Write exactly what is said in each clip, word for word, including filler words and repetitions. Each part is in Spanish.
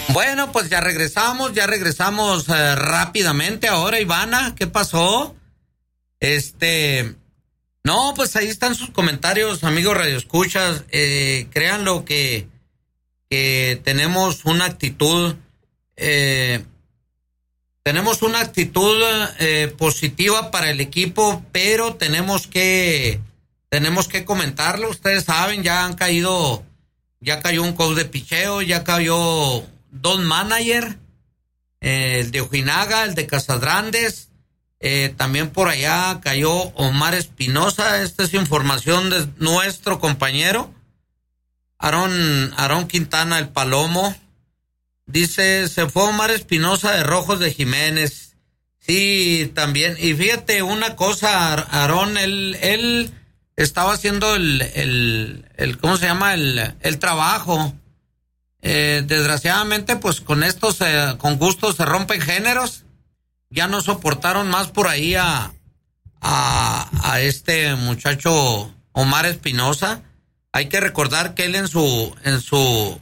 Bueno, pues ya regresamos, ya regresamos eh, rápidamente. Ahora, Ivana, ¿qué pasó? Este, no, pues ahí están sus comentarios, amigos radioescuchas. Eh, créanlo que, que tenemos una actitud, eh, tenemos una actitud eh, positiva para el equipo, pero tenemos que, tenemos que comentarlo. Ustedes saben, ya han caído, ya cayó un coach de picheo, ya cayó dos managers, eh, el de Ojinaga, el de Casadrandes, eh, también por allá cayó Omar Espinosa. Esta es información de nuestro compañero Aarón, Aarón Quintana, el Palomo. Dice, se fue Omar Espinosa de Rojos de Jiménez. Sí, también. Y fíjate una cosa, Aarón, él, él estaba haciendo el, el, el ¿cómo se llama? El, el trabajo. Eh, desgraciadamente, pues con estos, eh, con gusto se rompen géneros. Ya no soportaron más por ahí a, a, a este muchacho Omar Espinosa. Hay que recordar que él en su, en su,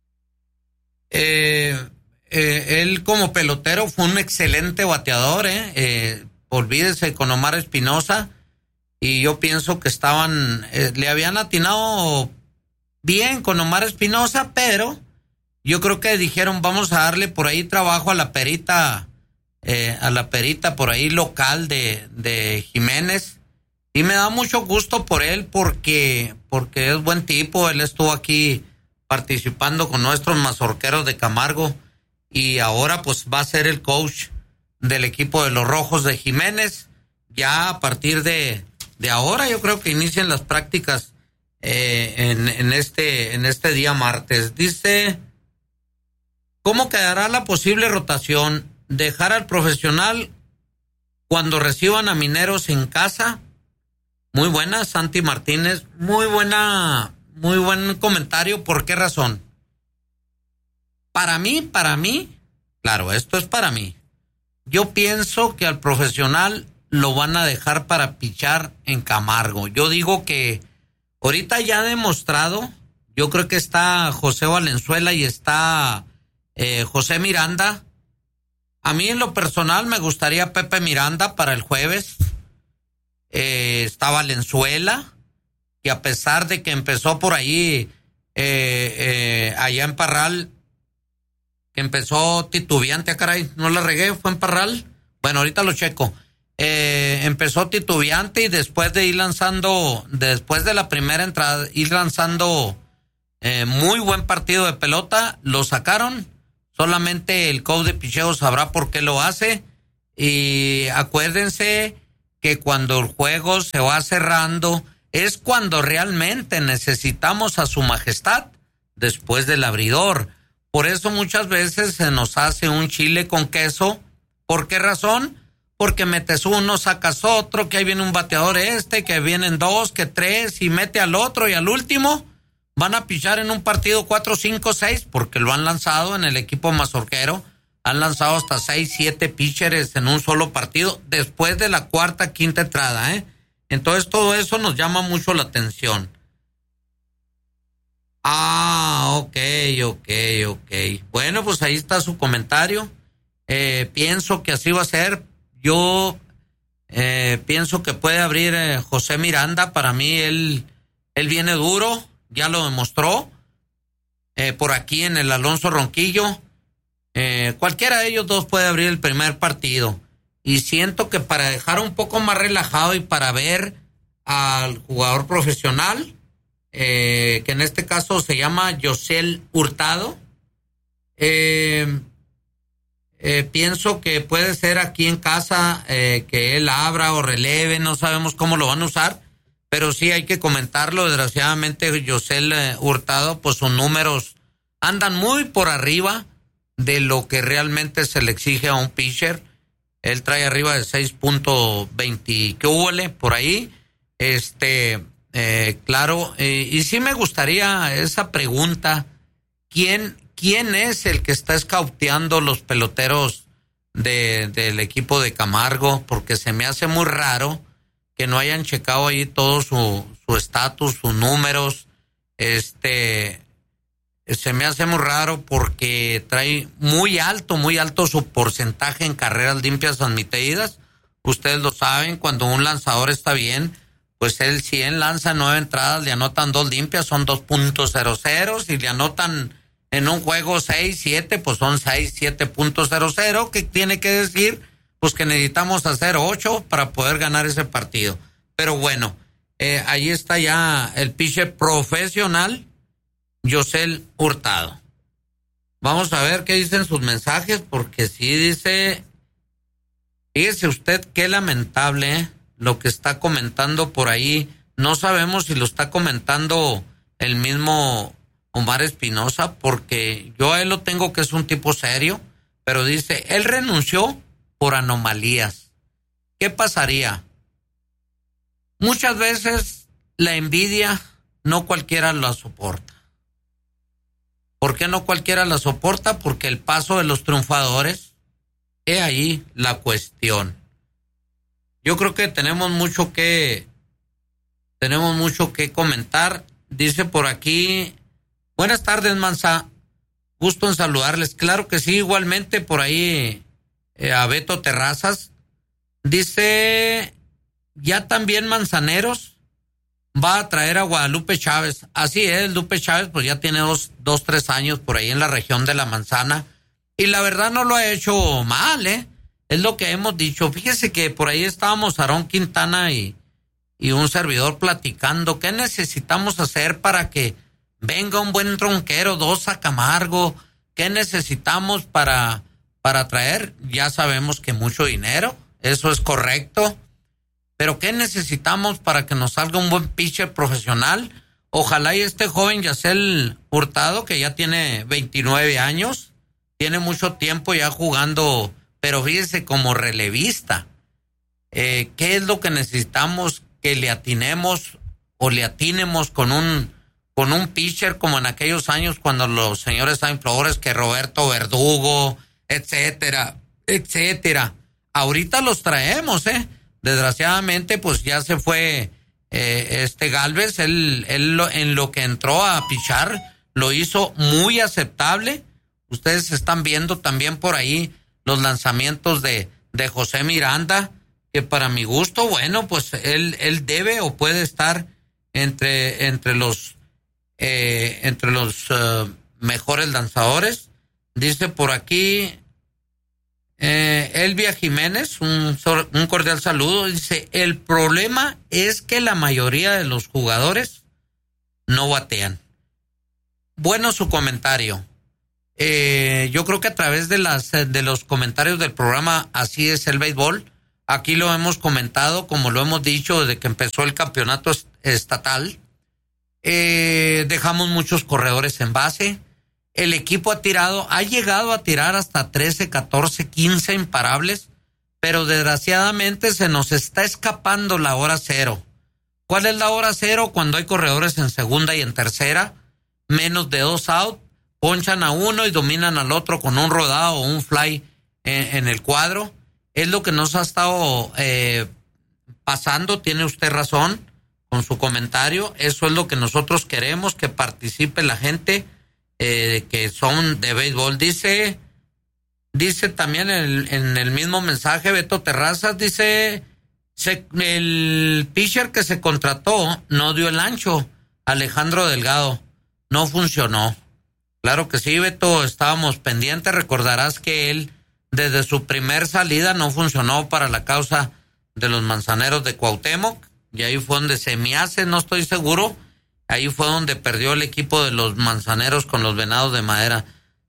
eh, eh, él como pelotero fue un excelente bateador, eh. eh olvídese con Omar Espinosa. Y yo pienso que estaban, eh, le habían atinado bien con Omar Espinosa, pero yo creo que dijeron, vamos a darle por ahí trabajo a la perita, eh, a la perita por ahí local de, de Jiménez. Y me da mucho gusto por él porque, porque es buen tipo. Él estuvo aquí participando con nuestros mazorqueros de Camargo y ahora pues va a ser el coach del equipo de los Rojos de Jiménez. Ya a partir de, de ahora yo creo que inician las prácticas eh, en, en, este, en este día martes. Dice, ¿cómo quedará la posible rotación? ¿Dejar al profesional cuando reciban a Mineros en casa? Muy buena, Santi Martínez. Muy buena, muy buen comentario. ¿Por qué razón? Para mí, para mí, claro, esto es para mí. Yo pienso que al profesional lo van a dejar para pichar en Camargo. Yo digo que ahorita ya ha demostrado, yo creo que está José Valenzuela y está Eh, José Miranda. A mí en lo personal me gustaría Pepe Miranda para el jueves. Eh, está Valenzuela, que a pesar de que empezó por ahí, eh, eh, allá en Parral, que empezó titubeante, ah, caray, no la regué, fue en Parral. Bueno, ahorita lo checo. Eh, empezó titubeante y después de ir lanzando, después de la primera entrada, ir lanzando eh, muy buen partido de pelota, lo sacaron. Solamente el coach de picheo sabrá por qué lo hace. Y acuérdense que cuando el juego se va cerrando es cuando realmente necesitamos a su majestad después del abridor. Por eso muchas veces se nos hace un chile con queso. ¿Por qué razón? Porque metes uno, sacas otro, que ahí viene un bateador este, que vienen dos, que tres, y mete al otro y al último van a pichar en un partido cuatro, cinco, seis, porque lo han lanzado en el equipo mazorquero. Han lanzado hasta seis, siete pitchers en un solo partido después de la cuarta, quinta entrada, ¿eh? Entonces todo eso nos llama mucho la atención. Ah, ok, ok, ok. Bueno, pues ahí está su comentario. Eh, pienso que así va a ser. Yo eh, pienso que puede abrir eh, José Miranda. Para mí él, él viene duro. Ya lo demostró eh, por aquí en el Alonso Ronquillo. Eh, cualquiera de ellos dos puede abrir el primer partido. Y siento que para dejar un poco más relajado y para ver al jugador profesional, eh, que en este caso se llama Yosel Hurtado, eh, eh, pienso que puede ser aquí en casa eh, que él abra o releve. No sabemos cómo lo van a usar, pero sí hay que comentarlo. Desgraciadamente Yosel eh, Hurtado, pues sus números andan muy por arriba de lo que realmente se le exige a un pitcher. Él trae arriba de seis punto veinte, que huele por ahí. Este, eh, claro, eh, y sí me gustaría esa pregunta: ¿quién, quién es el que está escauteando los peloteros de, del equipo de Camargo? Porque se me hace muy raro que no hayan checado ahí todo su su estatus, sus números. Este, se me hace muy raro porque trae muy alto, muy alto su porcentaje en carreras limpias admitidas. Ustedes lo saben, cuando un lanzador está bien, pues él si él lanza nueve entradas, le anotan dos limpias, son dos punto cero cero. Si le anotan en un juego seis, siete, pues son seis, siete punto cero cero, que tiene que decir, pues que necesitamos hacer ocho para poder ganar ese partido. Pero bueno, eh, ahí está ya el pitcher profesional, Yosel Hurtado. Vamos a ver qué dicen sus mensajes, porque sí dice, fíjese usted qué lamentable, ¿eh? Lo que está comentando por ahí. No sabemos si lo está comentando el mismo Omar Espinosa, porque yo a él lo tengo que es un tipo serio, pero dice, él renunció por anomalías. ¿Qué pasaría? Muchas veces la envidia no cualquiera la soporta. ¿Por qué no cualquiera la soporta? Porque el paso de los triunfadores, he ahí la cuestión. Yo creo que tenemos mucho que tenemos mucho que comentar. Dice por aquí, buenas tardes, Mansa, gusto en saludarles. Claro que sí, igualmente por ahí eh, a Beto Terrazas. Dice, ya también Manzaneros va a traer a Guadalupe Chávez. Así es, Lupe Chávez pues ya tiene dos, dos, tres años por ahí en la región de La Manzana. Y la verdad no lo ha hecho mal, ¿eh? Es lo que hemos dicho. Fíjese que por ahí estábamos Aarón Quintana y, y un servidor platicando. ¿Qué necesitamos hacer para que venga un buen tronquero, dos a Camargo? ¿Qué necesitamos para, para traer? Ya sabemos que mucho dinero, eso es correcto. Pero ¿qué necesitamos para que nos salga un buen pitcher profesional? Ojalá y este joven Yosel Hurtado, que ya tiene veintinueve años, tiene mucho tiempo ya jugando, pero fíjese como relevista. Eh, ¿Qué es lo que necesitamos? Que le atinemos o le atinemos con un con un pitcher como en aquellos años cuando los señores Sainz Flores, que Roberto Verdugo, etcétera, etcétera. Ahorita los traemos, ¿eh? Desgraciadamente, pues ya se fue eh, este Galvez. Él, él lo, en lo que entró a pichar lo hizo muy aceptable. Ustedes están viendo también por ahí los lanzamientos de, de José Miranda, que para mi gusto, bueno, pues él, él debe o puede estar entre, entre los, eh, entre los uh, mejores lanzadores. Dice por aquí eh, Elvia Jiménez, un, un cordial saludo. Dice, el problema es que la mayoría de los jugadores no batean. Bueno su comentario. Eh, yo creo que a través de las de los comentarios del programa Así es el Béisbol, aquí lo hemos comentado, como lo hemos dicho desde que empezó el campeonato estatal. Eh, dejamos muchos corredores en base. El equipo ha tirado, ha llegado a tirar hasta trece, catorce, quince imparables, pero desgraciadamente se nos está escapando la hora cero. ¿Cuál es la hora cero? Cuando hay corredores en segunda y en tercera, menos de dos outs, ponchan a uno y dominan al otro con un rodado o un fly en, en el cuadro. Es lo que nos ha estado eh, pasando, tiene usted razón con su comentario. Eso es lo que nosotros queremos, que participe la gente eh, que son de béisbol. Dice, dice también el, en el mismo mensaje Beto Terrazas, dice, se, el pitcher que se contrató no dio el ancho, Alejandro Delgado, no funcionó. Claro que sí, Beto, estábamos pendientes. Recordarás que él, desde su primer salida, no funcionó para la causa de los Manzaneros de Cuauhtémoc, y ahí fue donde se me hace, no estoy seguro, ahí fue donde perdió el equipo de los Manzaneros con los Venados de Madera.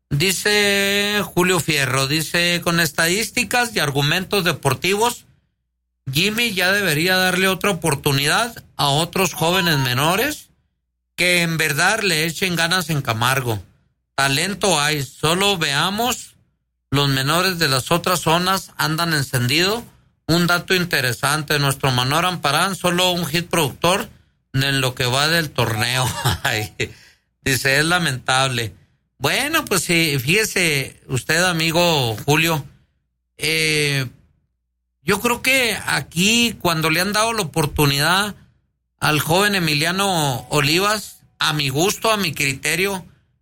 Dice Julio Fierro, dice, con estadísticas y argumentos deportivos, Jimmy ya debería darle otra oportunidad a otros jóvenes menores que en verdad le echen ganas en Camargo. Talento hay, solo veamos, los menores de las otras zonas andan encendidos. Un dato interesante, nuestro Manor Amparán, solo un hit productor en lo que va del torneo. Dice, es lamentable. Bueno, pues sí, fíjese usted, amigo Julio, eh, yo creo que aquí cuando le han dado la oportunidad al joven Emiliano Olivas, a mi gusto, a mi criterio,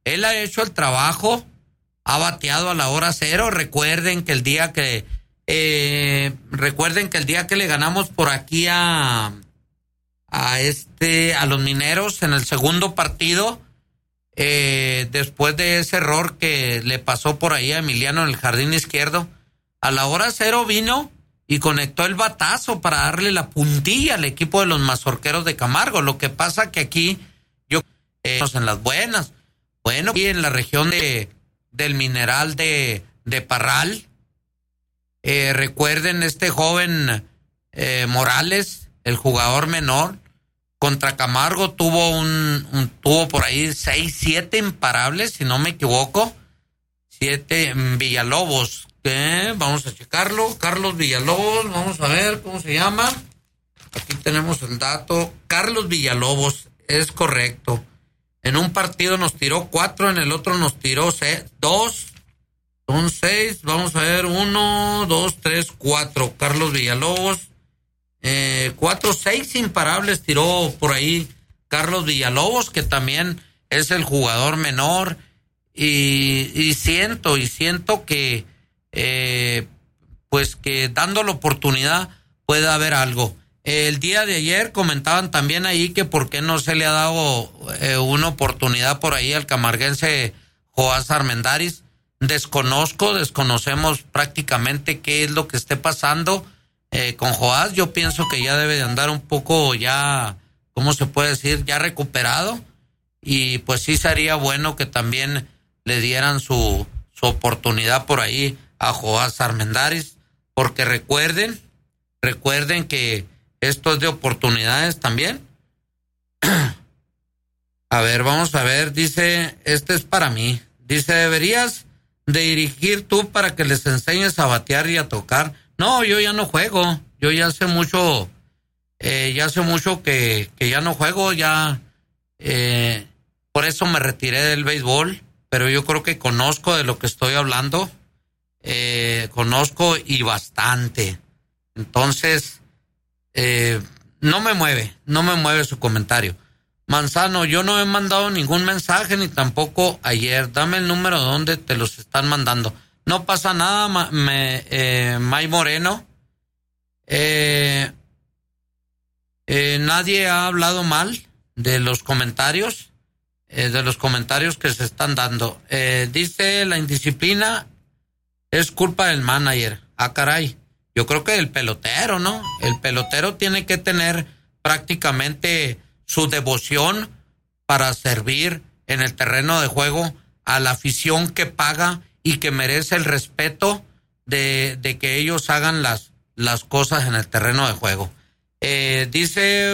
él ha hecho el trabajo, ha bateado a la hora cero. Recuerden que el día que eh, recuerden que el día que le ganamos por aquí a a este a los Mineros en el segundo partido, eh, después de ese error que le pasó por ahí a Emiliano en el jardín izquierdo, a la hora cero vino y conectó el batazo para darle la puntilla al equipo de los Mazorqueros de Camargo. Lo que pasa que aquí, yo, eh, en las buenas, bueno, aquí en la región de, del Mineral de, de Parral, eh, recuerden este joven eh, Morales, el jugador menor, contra Camargo tuvo un, un tuvo por ahí seis, siete imparables, si no me equivoco, siete Villalobos. ¿Qué? Vamos a checarlo. Carlos Villalobos, vamos a ver cómo se llama. Aquí tenemos el dato. Carlos Villalobos, es correcto. En un partido nos tiró cuatro, en el otro nos tiró seis, dos. Son seis, vamos a ver, uno, dos, tres, cuatro. Carlos Villalobos, eh, cuatro, seis imparables tiró por ahí Carlos Villalobos, que también es el jugador menor. Y, y siento, y siento que Eh, pues que dando la oportunidad puede haber algo. El día de ayer comentaban también ahí que por qué no se le ha dado eh, una oportunidad por ahí al camarguense Joás Armendáriz. Desconozco, desconocemos prácticamente qué es lo que esté pasando eh, con Joás. Yo pienso que ya debe de andar un poco ya, ¿cómo se puede decir? Ya recuperado, y pues sí sería bueno que también le dieran su, su oportunidad por ahí a Joás Armendáriz, porque recuerden, recuerden que esto es de oportunidades también. A ver, vamos a ver, dice, este es para mí, dice, deberías de dirigir tú para que les enseñes a batear y a tocar. No, yo ya no juego, yo ya hace mucho, eh, ya hace mucho que, que ya no juego, ya, eh, por eso me retiré del béisbol, pero yo creo que conozco de lo que estoy hablando. Eh, conozco y bastante. Entonces, eh, no me mueve, no me mueve su comentario. Manzano, yo no he mandado ningún mensaje, ni tampoco ayer. Dame el número donde te los están mandando. No pasa nada, ma, me, eh, May Moreno. Eh, eh, nadie ha hablado mal de los comentarios, eh, de los comentarios que se están dando. Eh, dice la indisciplina es culpa del manager. Ah, caray. Yo creo que del pelotero, ¿no? El pelotero tiene que tener prácticamente su devoción para servir en el terreno de juego a la afición que paga y que merece el respeto de, de que ellos hagan las, las cosas en el terreno de juego. Eh, dice